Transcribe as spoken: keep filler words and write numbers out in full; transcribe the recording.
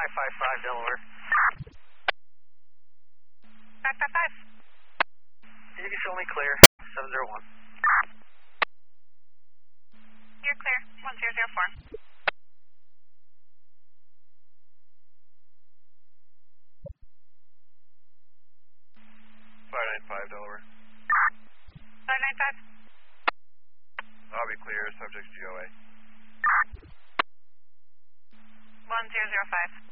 five five five, Delaware. five five five. You can show me clear, seven zero one. You're clear, one zero zero four. five nine five, Delaware. five nine five. Lobby clear, subject's G O A. one zero zero five.